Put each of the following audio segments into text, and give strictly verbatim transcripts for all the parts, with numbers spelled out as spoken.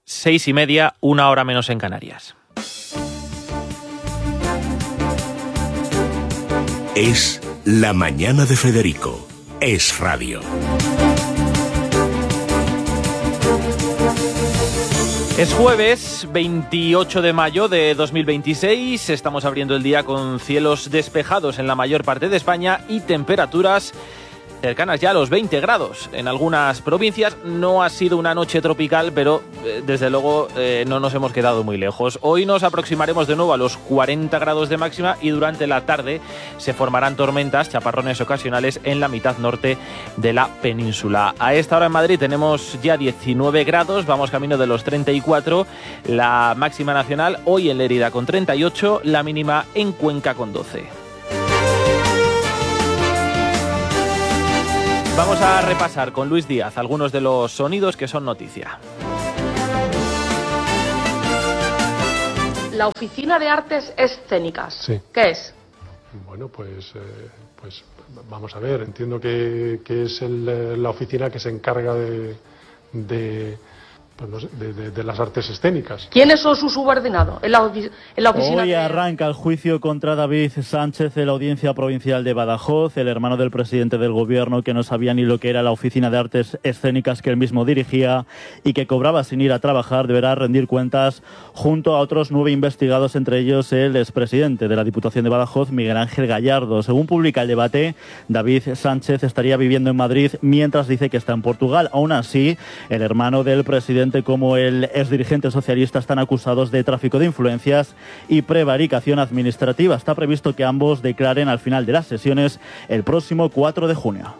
Seis y media, una hora menos en Canarias. Es La Mañana de Federico. Es radio. Es jueves veintiocho de mayo de dos mil veintiséis, estamos abriendo el día con cielos despejados en la mayor parte de España y temperaturas cercanas ya a los veinte grados. En algunas provincias no ha sido una noche tropical, pero eh, desde luego eh, no nos hemos quedado muy lejos. Hoy nos aproximaremos de nuevo a los cuarenta grados de máxima y durante la tarde se formarán tormentas, chaparrones ocasionales en la mitad norte de la península. A esta hora en Madrid tenemos ya diecinueve grados, vamos camino de los treinta y cuatro, la máxima nacional hoy en Lérida con treinta y ocho, la mínima en Cuenca con doce. Vamos a repasar con Luis Díaz algunos de los sonidos que son noticia. La Oficina de Artes Escénicas, sí. ¿Qué es? Bueno, pues, eh, pues vamos a ver, entiendo que, que es el, la oficina que se encarga de, de, pues no sé, de, de, de las artes escénicas. ¿Quiénes son sus subordinados en la, ofi- en la oficina? Hoy de... arranca el juicio contra David Sánchez de la Audiencia Provincial de Badajoz, el hermano del presidente del gobierno que no sabía ni lo que era la Oficina de Artes Escénicas que él mismo dirigía y que cobraba sin ir a trabajar. Deberá rendir cuentas junto a otros nueve investigados, entre ellos el expresidente de la Diputación de Badajoz, Miguel Ángel Gallardo. Según publica el Debate, David Sánchez estaría viviendo en Madrid mientras dice que está en Portugal. Aún así, el hermano del presidente como el exdirigente socialista están acusados de tráfico de influencias y prevaricación administrativa. Está previsto que ambos declaren al final de las sesiones el próximo cuatro de junio.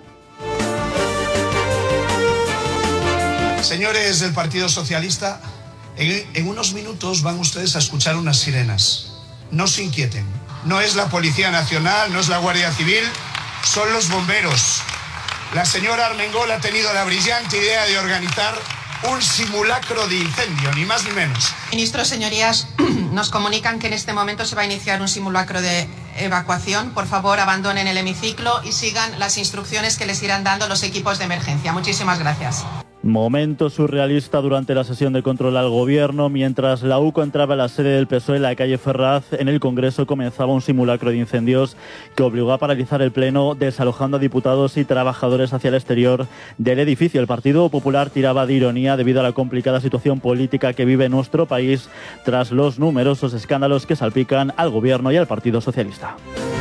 Señores del Partido Socialista, en, en unos minutos van ustedes a escuchar unas sirenas. No se inquieten. No es la Policía Nacional, no es la Guardia Civil, son los bomberos. La señora Armengol ha tenido la brillante idea de organizar un simulacro de incendio, ni más ni menos. Ministros, señorías, nos comunican que en este momento se va a iniciar un simulacro de evacuación. Por favor, abandonen el hemiciclo y sigan las instrucciones que les irán dando los equipos de emergencia. Muchísimas gracias. Momento surrealista durante la sesión de control al gobierno. Mientras la U C O entraba a la sede del P S O E en la calle Ferraz, en el Congreso comenzaba un simulacro de incendios que obligó a paralizar el pleno, desalojando a diputados y trabajadores hacia el exterior del edificio. El Partido Popular tiraba de ironía debido a la complicada situación política que vive nuestro país tras los numerosos escándalos que salpican al gobierno y al Partido Socialista.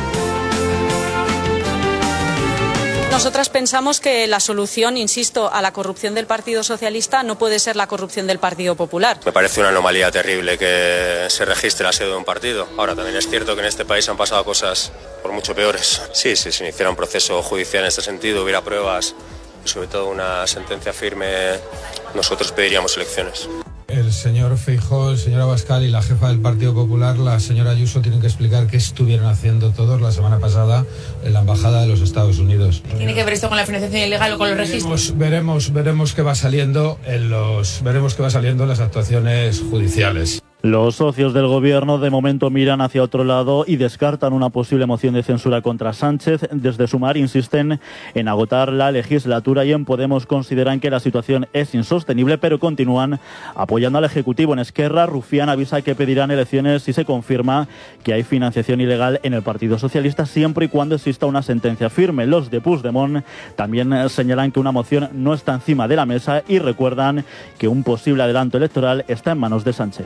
Nosotras pensamos que la solución, insisto, a la corrupción del Partido Socialista no puede ser la corrupción del Partido Popular. Me parece una anomalía terrible que se registre la sede de un partido. Ahora, también es cierto que en este país han pasado cosas por mucho peores. Sí, si se iniciara un proceso judicial en este sentido, hubiera pruebas y sobre todo una sentencia firme, nosotros pediríamos elecciones. El señor Feijóo, el señor Abascal y la jefa del Partido Popular, la señora Ayuso, tienen que explicar qué estuvieron haciendo todos la semana pasada en la Embajada de los Estados Unidos. ¿Tiene que ver esto con la financiación ilegal o con los registros? Veremos, veremos qué va saliendo en los, veremos qué va saliendo en las actuaciones judiciales. Los socios del gobierno de momento miran hacia otro lado y descartan una posible moción de censura contra Sánchez. Desde Sumar insisten en agotar la legislatura y en Podemos consideran que la situación es insostenible, pero continúan apoyando al Ejecutivo. En Esquerra, Rufián avisa que pedirán elecciones si se confirma que hay financiación ilegal en el Partido Socialista, siempre y cuando exista una sentencia firme. Los de Puigdemont también señalan que una moción no está encima de la mesa y recuerdan que un posible adelanto electoral está en manos de Sánchez.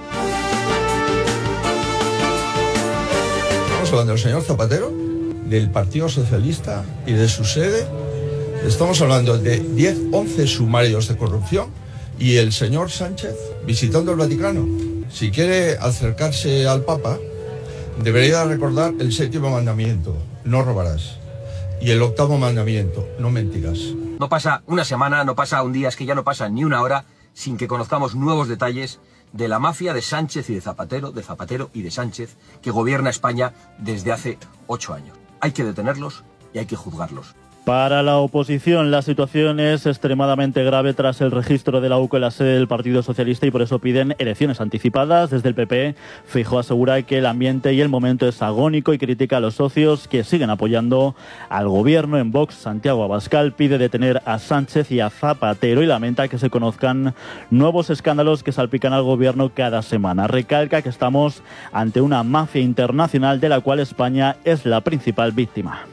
Hablando del señor Zapatero, del Partido Socialista y de su sede. Estamos hablando de diez, once sumarios de corrupción y el señor Sánchez visitando el Vaticano. Si quiere acercarse al Papa, debería recordar el séptimo mandamiento, no robarás, y el octavo mandamiento, no mentirás. No pasa una semana, no pasa un día, es que ya no pasa ni una hora sin que conozcamos nuevos detalles de la mafia de Sánchez y de Zapatero, de Zapatero y de Sánchez, que gobierna España desde hace ocho años. Hay que detenerlos y hay que juzgarlos. Para la oposición, la situación es extremadamente grave tras el registro de la U C O en la sede del Partido Socialista y por eso piden elecciones anticipadas. Desde el P P, Feijóo asegura que el ambiente y el momento es agónico y critica a los socios que siguen apoyando al gobierno. En Vox, Santiago Abascal pide detener a Sánchez y a Zapatero y lamenta que se conozcan nuevos escándalos que salpican al gobierno cada semana. Recalca que estamos ante una mafia internacional de la cual España es la principal víctima.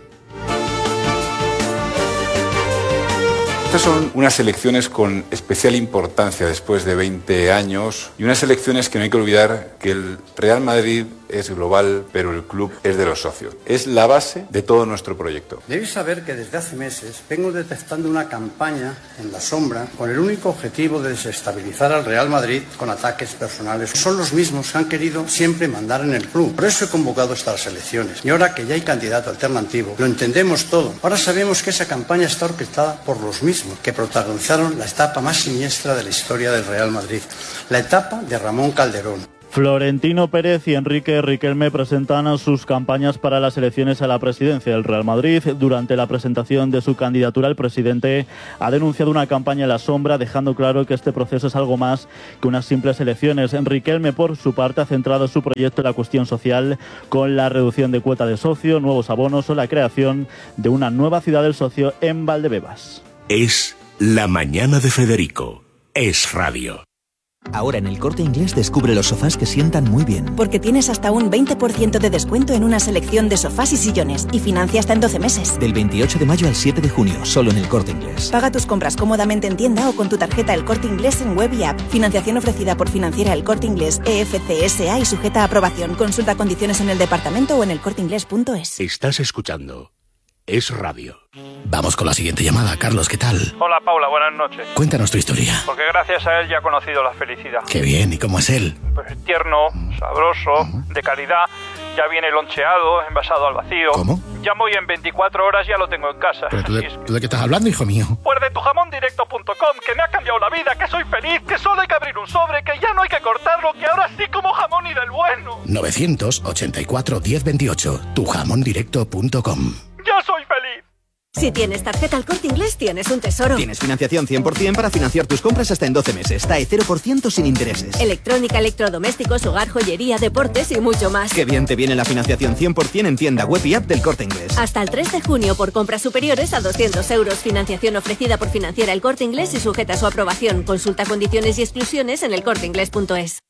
Estas son unas elecciones con especial importancia después de veinte años y unas elecciones que no hay que olvidar que el Real Madrid es global, pero el club es de los socios. Es la base de todo nuestro proyecto. Debéis saber que desde hace meses vengo detectando una campaña en la sombra con el único objetivo de desestabilizar al Real Madrid con ataques personales. Son los mismos que han querido siempre mandar en el club. Por eso he convocado estas elecciones. Y ahora que ya hay candidato alternativo, lo entendemos todo. Ahora sabemos que esa campaña está orquestada por los mismos que protagonizaron la etapa más siniestra de la historia del Real Madrid, la etapa de Ramón Calderón. Florentino Pérez y Enrique Riquelme presentan sus campañas para las elecciones a la presidencia del Real Madrid. Durante la presentación de su candidatura, el presidente ha denunciado una campaña en la sombra, dejando claro que este proceso es algo más que unas simples elecciones. Riquelme, por su parte, ha centrado su proyecto en la cuestión social, con la reducción de cuota de socio, nuevos abonos o la creación de una nueva ciudad del socio en Valdebebas. Es La Mañana de Federico. Es radio. Ahora en El Corte Inglés descubre los sofás que sientan muy bien. Porque tienes hasta un veinte por ciento de descuento en una selección de sofás y sillones y financia hasta en doce meses. Del veintiocho de mayo al siete de junio, solo en El Corte Inglés. Paga tus compras cómodamente en tienda o con tu tarjeta El Corte Inglés en web y app. Financiación ofrecida por Financiera El Corte Inglés E F C S A y sujeta a aprobación. Consulta condiciones en el departamento o en elcorteinglés punto es. Estás escuchando Es radio. Vamos con la siguiente llamada. Carlos, ¿qué tal? Hola, Paula, buenas noches. Cuéntanos tu historia. Porque gracias a él ya he conocido la felicidad. Qué bien, ¿y cómo es él? Pues tierno, sabroso, de calidad. Ya viene loncheado, envasado al vacío. ¿Cómo? Ya voy en veinticuatro horas, ya lo tengo en casa. ¿Pero tú de, es que... ¿tú de qué estás hablando, hijo mío? Pues de tu jamón directo punto com, que me ha cambiado la vida, que soy feliz, que solo hay que abrir un sobre, que ya no hay que cortarlo, que ahora sí como jamón y del bueno. nueve ochenta y cuatro, diez veintiocho, tu jamón directo punto com. ¡Ya soy feliz! Si tienes tarjeta El Corte Inglés, tienes un tesoro. Tienes financiación cien por ciento para financiar tus compras hasta en doce meses. T A E cero por ciento sin intereses. Electrónica, electrodomésticos, hogar, joyería, deportes y mucho más. Qué bien te viene la financiación cien por ciento en tienda web y app del Corte Inglés. Hasta el tres de junio por compras superiores a doscientos euros. Financiación ofrecida por Financiera El Corte Inglés y sujeta a su aprobación. Consulta condiciones y exclusiones en elcorteinglés punto es.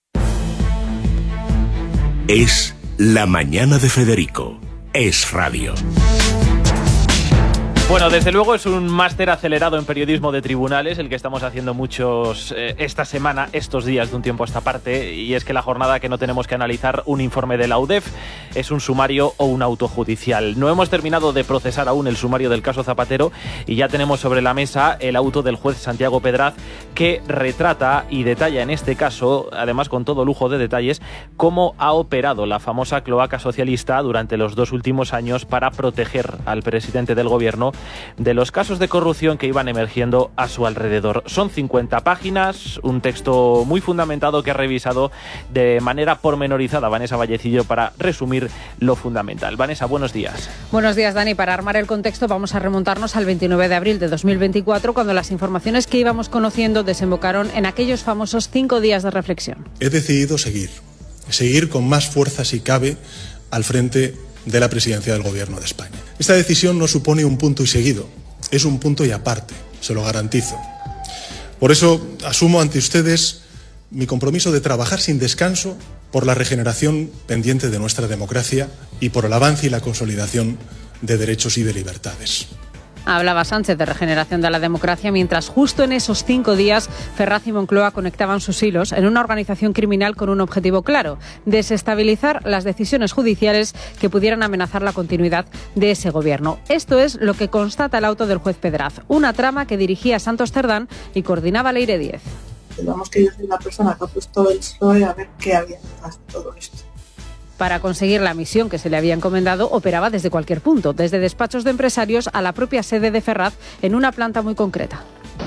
Es La Mañana de Federico. Es radio. Bueno, desde luego es un máster acelerado en periodismo de tribunales el que estamos haciendo muchos eh, esta semana, estos días de un tiempo a esta parte, y es que la jornada que no tenemos que analizar un informe de la U D E F es un sumario o un auto judicial. No hemos terminado de procesar aún el sumario del caso Zapatero y ya tenemos sobre la mesa el auto del juez Santiago Pedraz que retrata y detalla en este caso, además con todo lujo de detalles, cómo ha operado la famosa cloaca socialista durante los dos últimos años para proteger al presidente del gobierno de los casos de corrupción que iban emergiendo a su alrededor. Son cincuenta páginas, un texto muy fundamentado que ha revisado de manera pormenorizada Vanessa Vallecillo para resumir lo fundamental. Vanessa, buenos días. Buenos días, Dani. Para armar el contexto vamos a remontarnos al veintinueve de abril de dos mil veinticuatro, cuando las informaciones que íbamos conociendo desembocaron en aquellos famosos cinco días de reflexión. He decidido seguir, seguir con más fuerza si cabe al frente de la presidencia del Gobierno de España. Esta decisión no supone un punto y seguido, es un punto y aparte, se lo garantizo. Por eso asumo ante ustedes mi compromiso de trabajar sin descanso por la regeneración pendiente de nuestra democracia y por el avance y la consolidación de derechos y de libertades. Hablaba Sánchez de regeneración de la democracia mientras justo en esos cinco días Ferraz y Moncloa conectaban sus hilos en una organización criminal con un objetivo claro: desestabilizar las decisiones judiciales que pudieran amenazar la continuidad de ese gobierno. Esto es lo que constata el auto del juez Pedraz, una trama que dirigía Santos Cerdán y coordinaba Leire Díez. Digamos que yo soy la persona que ha puesto el P S O E a ver qué había detrás de todo esto. Para conseguir la misión que se le había encomendado, operaba desde cualquier punto, desde despachos de empresarios a la propia sede de Ferraz, en una planta muy concreta.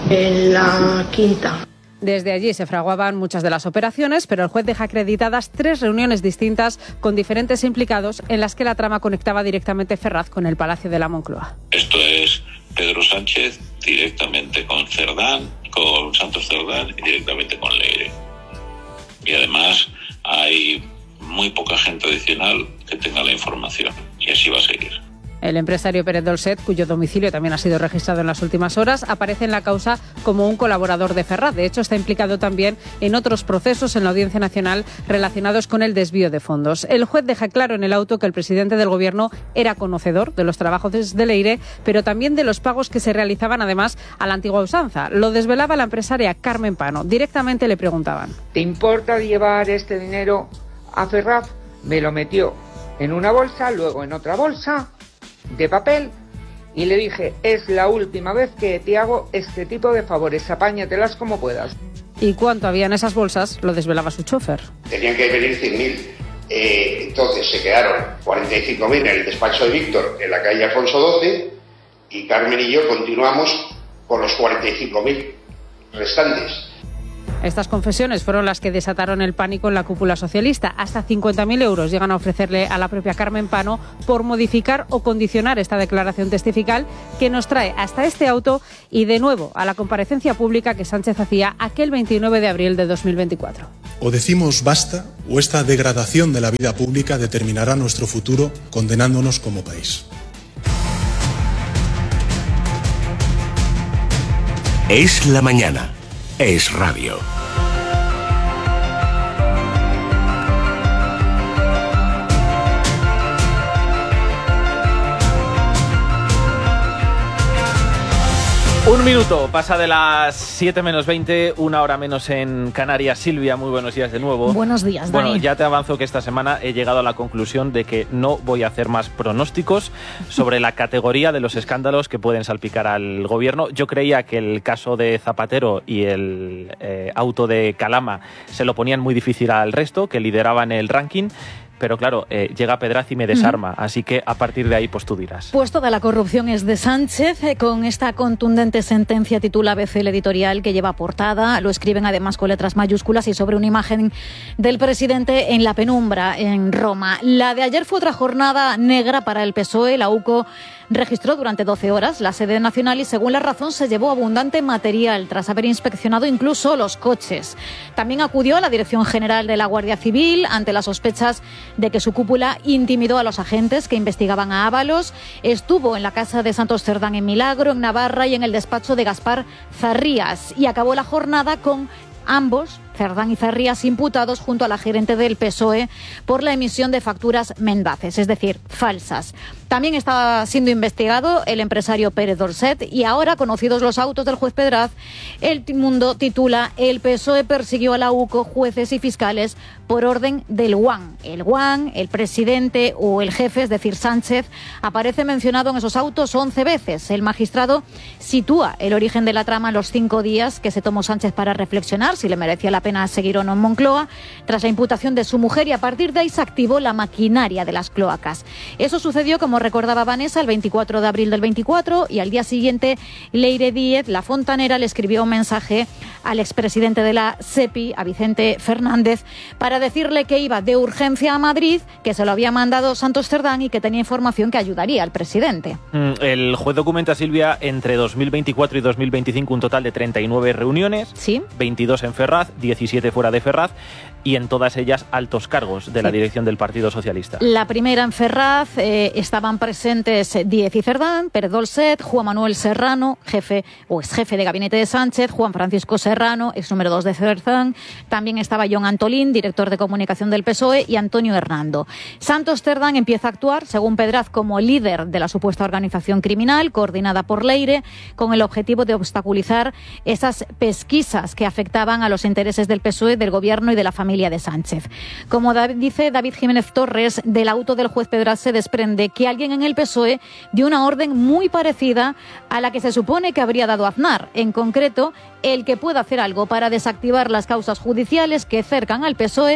En la quinta. Desde allí se fraguaban muchas de las operaciones, pero el juez deja acreditadas tres reuniones distintas con diferentes implicados en las que la trama conectaba directamente Ferraz con el Palacio de la Moncloa. Esto es Pedro Sánchez directamente con Cerdán, con Santos Cerdán y directamente con Leire. Y además hay muy poca gente adicional que tenga la información, y así va a seguir. El empresario Pérez Dolcet, cuyo domicilio también ha sido registrado en las últimas horas, aparece en la causa como un colaborador de Ferraz. De hecho, está implicado también en otros procesos en la Audiencia Nacional relacionados con el desvío de fondos. El juez deja claro en el auto que el presidente del Gobierno era conocedor de los trabajos de Leire, pero también de los pagos que se realizaban además a la antigua usanza. Lo desvelaba la empresaria Carmen Pano. Directamente le preguntaban: ¿te importa llevar este dinero a Ferraz? Me lo metió en una bolsa, luego en otra bolsa de papel, y le dije: es la última vez que te hago este tipo de favores, apáñatelas como puedas. ¿Y cuánto había en esas bolsas? Lo desvelaba su chofer. Tenían que venir cien mil, eh, entonces se quedaron cuarenta y cinco mil en el despacho de Víctor en la calle Alfonso doce, y Carmen y yo continuamos con los cuarenta y cinco mil restantes. Estas confesiones fueron las que desataron el pánico en la cúpula socialista. Hasta cincuenta mil euros llegan a ofrecerle a la propia Carmen Pano por modificar o condicionar esta declaración testifical, que nos trae hasta este auto y de nuevo a la comparecencia pública que Sánchez hacía aquel veintinueve de abril de dos mil veinticuatro. O decimos basta, o esta degradación de la vida pública determinará nuestro futuro, condenándonos como país. Es la mañana. Es radio. Un minuto, pasa de las siete menos veinte, una hora menos en Canarias. Silvia, muy buenos días de nuevo. Buenos días, Dani. Bueno, ya te avanzo que esta semana he llegado a la conclusión de que no voy a hacer más pronósticos sobre la categoría de los escándalos que pueden salpicar al gobierno. Yo creía que el caso de Zapatero y el eh, auto de Calama se lo ponían muy difícil al resto, que lideraban el ranking. Pero claro, eh, llega Pedraz y me desarma, uh-huh. Así que a partir de ahí pues tú dirás. Pues toda la corrupción es de Sánchez, eh, con esta contundente sentencia titula A B C el editorial que lleva portada, lo escriben además con letras mayúsculas y sobre una imagen del presidente en la penumbra en Roma. La de ayer fue otra jornada negra para el P S O E, la U C O registró durante doce horas la sede nacional y según La Razón se llevó abundante material tras haber inspeccionado incluso los coches. También acudió a la Dirección General de la Guardia Civil ante las sospechas de que su cúpula intimidó a los agentes que investigaban a Ábalos. Estuvo en la casa de Santos Cerdán en Milagro, en Navarra y en el despacho de Gaspar Zarrías. Y acabó la jornada con ambos, Cerdán y Zarrías, imputados junto a la gerente del P S O E por la emisión de facturas mendaces, es decir, falsas. También está siendo investigado el empresario Pérez Dolcet y ahora, conocidos los autos del juez Pedraz, El Mundo titula El P S O E persiguió a la U C O, jueces y fiscales por orden del Guan. El Guan, el presidente o el jefe, es decir, Sánchez, aparece mencionado en esos autos once veces. El magistrado sitúa el origen de la trama en los cinco días que se tomó Sánchez para reflexionar si le merecía la pena seguir o no en Moncloa, tras la imputación de su mujer, y a partir de ahí se activó la maquinaria de las cloacas. Eso sucedió, como recordaba Vanessa, el veinticuatro de abril del veinticuatro, y al día siguiente Leire Díez, la fontanera, le escribió un mensaje al expresidente de la SEPI, a Vicente Fernández, para decirle que iba de urgencia a Madrid, que se lo había mandado Santos Cerdán y que tenía información que ayudaría al presidente. El juez documenta, Silvia, entre dos mil veinticuatro y dos mil veinticinco un total de treinta y nueve reuniones, ¿sí? veintidós en Ferraz, diecisiete fuera de Ferraz, y en todas ellas altos cargos de sí. la dirección del Partido Socialista. La primera en Ferraz, eh, estaban presentes Díez y Cerdán, Pérez Dolcet, Juan Manuel Serrano, jefe o ex jefe de gabinete de Sánchez, Juan Francisco Serrano, ex número dos de Cerdán, también estaba John Antolín, director de comunicación del P S O E, y Antonio Hernando. Santos Cerdán empieza a actuar, según Pedraz, como líder de la supuesta organización criminal, coordinada por Leire, con el objetivo de obstaculizar esas pesquisas que afectaban a los intereses del P S O E, del gobierno y de la familia de Sánchez. Como David, dice David Jiménez Torres, del auto del juez Pedraz se desprende que alguien en el P S O E dio una orden muy parecida a la que se supone que habría dado Aznar, en concreto el que pueda hacer algo para desactivar las causas judiciales que cercan al P S O E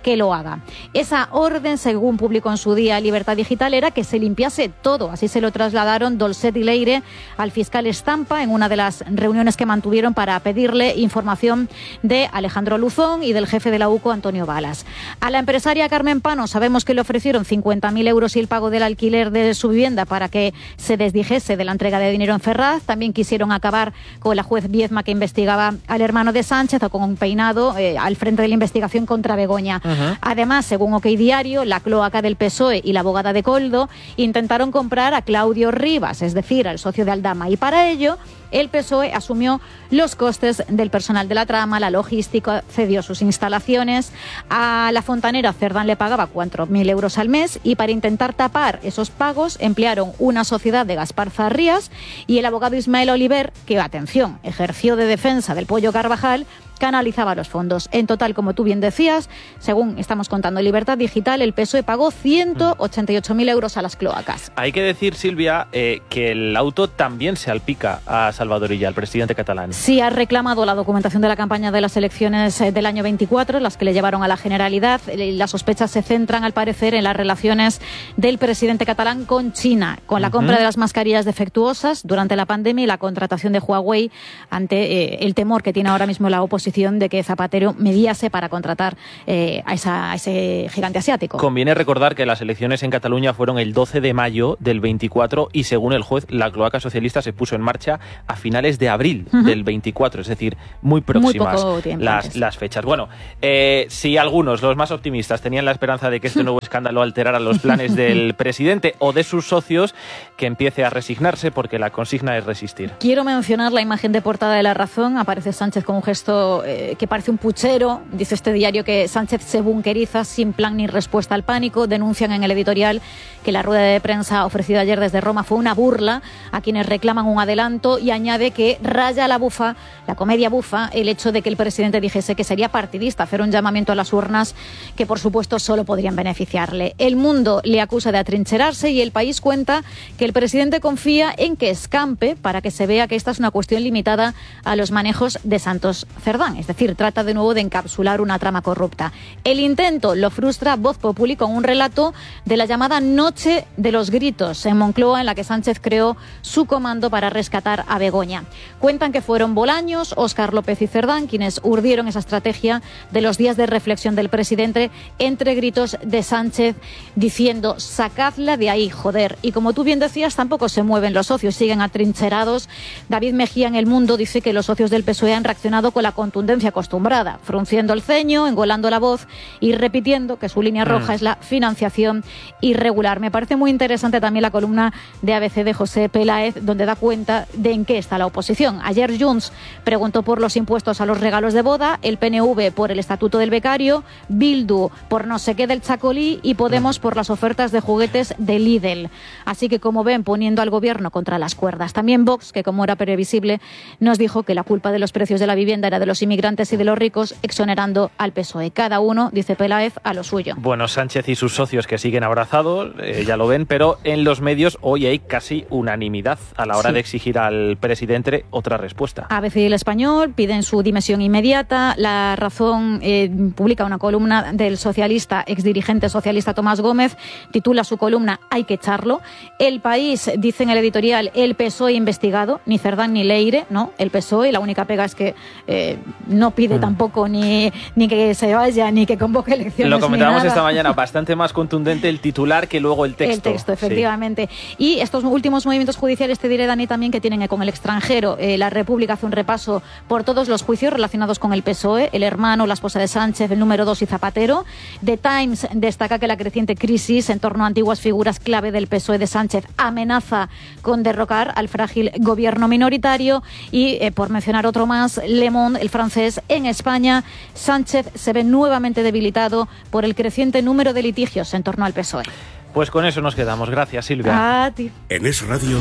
que lo haga. Esa orden, según publicó en su día Libertad Digital, era que se limpiase todo. Así se lo trasladaron Dolcet y Leire al fiscal Estampa en una de las reuniones que mantuvieron para pedirle información de Alejandro Luzón y del jefe de la U C O, Antonio Balas. A la empresaria Carmen Pano sabemos que le ofrecieron cincuenta mil euros y el pago del alquiler de su vivienda para que se desdijese de la entrega de dinero en Ferraz. También quisieron acabar con la juez Viezma, que investigaba al hermano de Sánchez, o con un peinado eh, al frente de la investigación contra Begoña. Uh-huh. Además, según OK Diario, la cloaca del P S O E y la abogada de Coldo intentaron comprar a Claudio Rivas, es decir, al socio de Aldama, y para ello el P S O E asumió los costes del personal de la trama, la logística, cedió sus instalaciones. A la fontanera Cerdán le pagaba cuatro mil euros al mes, y para intentar tapar esos pagos emplearon una sociedad de Gaspar Zarrías y el abogado Ismael Oliver, que, atención, ejerció de defensa del Pollo Carvajal, canalizaba los fondos. En total, como tú bien decías, según estamos contando en Libertad Digital, el P S O E pagó ciento ochenta y ocho mil euros a las cloacas. Hay que decir, Silvia, eh, que el auto también se alpica a Salvador Illa, el presidente catalán. Sí, ha reclamado la documentación de la campaña de las elecciones del año veinticuatro, las que le llevaron a la Generalidad. Las sospechas se centran, al parecer, en las relaciones del presidente catalán con China, con la uh-huh. compra de las mascarillas defectuosas durante la pandemia y la contratación de Huawei ante eh, el temor que tiene ahora mismo la oposición de que Zapatero mediase para contratar eh, a, esa, a ese gigante asiático. Conviene recordar que las elecciones en Cataluña fueron el doce de mayo del veinticuatro y, según el juez, la cloaca socialista se puso en marcha a finales de abril uh-huh. del veinticuatro, es decir, muy próximas muy poco tiempo las, las fechas. Bueno, eh, si algunos, los más optimistas, tenían la esperanza de que este nuevo escándalo alterara los planes del presidente o de sus socios, que empiece a resignarse, porque la consigna es resistir. Quiero mencionar la imagen de portada de La Razón. Aparece Sánchez con un gesto eh, que parece un puchero. Dice este diario que Sánchez se bunkeriza sin plan ni respuesta al pánico. Denuncian en el editorial que la rueda de prensa ofrecida ayer desde Roma fue una burla a quienes reclaman un adelanto, y añade que raya la bufa, la comedia bufa, el hecho de que el presidente dijese que sería partidista, hacer un llamamiento a las urnas que, por supuesto, solo podrían beneficiarle. El Mundo le acusa de atrincherarse y El País cuenta que el presidente confía en que escampe para que se vea que esta es una cuestión limitada a los manejos de Santos Cerdán. Es decir, trata de nuevo de encapsular una trama corrupta. El intento lo frustra Voz Populi con un relato de la llamada Noche de los Gritos en Moncloa, en la que Sánchez creó su comando para rescatar a Begoña. Cuentan que fueron Bolaños, Óscar López y Cerdán quienes urdieron esa estrategia de los días de reflexión del presidente, entre gritos de Sánchez diciendo: sacadla de ahí, joder. Y como tú bien decías, tampoco se mueven los socios, siguen atrincherados. David Mejía en El Mundo dice que los socios del P S O E han reaccionado con la contundencia acostumbrada, frunciendo el ceño, engolando la voz y repitiendo que su línea roja mm. es la financiación irregular. Me parece muy interesante también la columna de A B C de José Peláez, donde da cuenta de en qué está la oposición. Ayer Junts preguntó por los impuestos a los regalos de boda, el P N V por el estatuto del becario, Bildu por no sé qué del chacolí y Podemos por las ofertas de juguetes de Lidl. Así que, como ven, poniendo al gobierno contra las cuerdas. También Vox, que como era previsible, nos dijo que la culpa de los precios de la vivienda era de los inmigrantes y de los ricos, exonerando al P S O E. Cada uno, dice Peláez, a lo suyo. Bueno, Sánchez y sus socios que siguen abrazados, eh, ya lo ven, pero en los medios hoy hay casi unanimidad a la hora sí. de exigir al presidente otra respuesta. A B C y El Español piden su dimisión inmediata. La Razón eh, publica una columna del socialista, exdirigente socialista Tomás Gómez, titula su columna "Hay que echarlo". El País dice en el editorial: el P S O E investigado, ni Cerdán ni Leire, no, el P S O E, la única pega es que eh, no pide mm. tampoco ni, ni que se vaya, ni que convoque elecciones. Lo comentábamos esta mañana, bastante más contundente el titular que luego el texto. El texto, efectivamente. Sí. Y estos últimos movimientos judiciales, te diré, Dani, también que tienen con el extranjero. Eh, la República hace un repaso por todos los juicios relacionados con el P S O E, el hermano, la esposa de Sánchez, el número dos y Zapatero. The Times destaca que la creciente crisis en torno a antiguas figuras clave del P S O E de Sánchez amenaza con derrocar al frágil gobierno minoritario. Y, eh, por mencionar otro más, Le Monde, el francés: en España, Sánchez se ve nuevamente debilitado por el creciente número de litigios en torno al P S O E. Pues con eso nos quedamos. Gracias, Silvia. A ti. En Es Radio.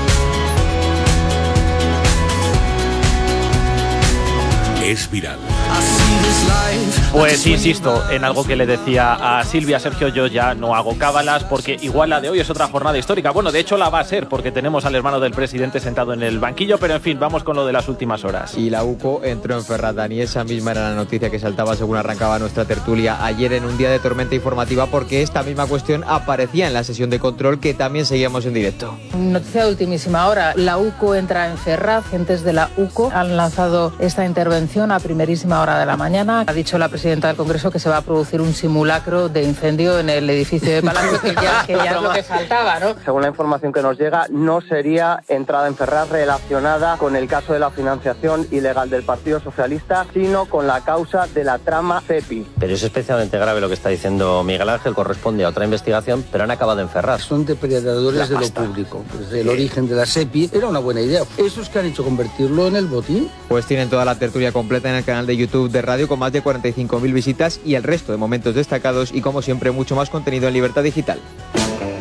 Es viral. Pues insisto en algo que le decía a Silvia, Sergio, yo ya no hago cábalas porque igual la de hoy es otra jornada histórica. Bueno, de hecho la va a ser porque tenemos al hermano del presidente sentado en el banquillo, pero en fin, vamos con lo de las últimas horas. Y la U C O entró en Ferraz, y esa misma era la noticia que saltaba según arrancaba nuestra tertulia ayer en un día de tormenta informativa, porque esta misma cuestión aparecía en la sesión de control que también seguíamos en directo. Noticia de ultimísima hora, la U C O entra en Ferraz, agentes de la U C O han lanzado esta intervención a primerísima hora de la mañana. Ha dicho la presidenta del Congreso que se va a producir un simulacro de incendio en el edificio de Palacio, que ya, que ya es lo que faltaba, ¿no? Según la información que nos llega, no sería entrada en Ferraz relacionada con el caso de la financiación ilegal del Partido Socialista, sino con la causa de la trama CEPI. Pero es especialmente grave lo que está diciendo Miguel Ángel, corresponde a otra investigación, pero han acabado en Ferraz. Son depredadores de lo público. Desde el origen de la SEPI era una buena idea. ¿Esos que han hecho convertirlo en el botín? Pues tienen toda la tertulia completa en el canal de YouTube de Radio con más de cuarenta y cinco mil visitas y el resto de momentos destacados y como siempre mucho más contenido en Libertad Digital.